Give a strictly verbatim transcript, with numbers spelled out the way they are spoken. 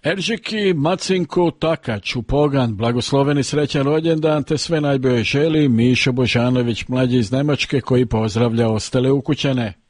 Eržiki Macinku Takač u Pogan, blagosloveni srećan rođendan te sve najbolje želi Mišo Božanović mlađi iz Njemačke koji pozdravlja ostale ukućane.